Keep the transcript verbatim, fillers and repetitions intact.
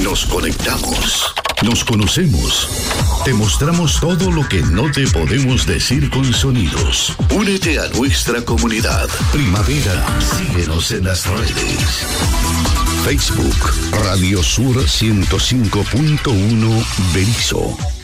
Nos conectamos. Nos conocemos. Te mostramos todo lo que no te podemos decir con sonidos. Únete a nuestra comunidad. Primavera, síguenos en las redes. Facebook, Radio Sur ciento cinco punto uno Berisso.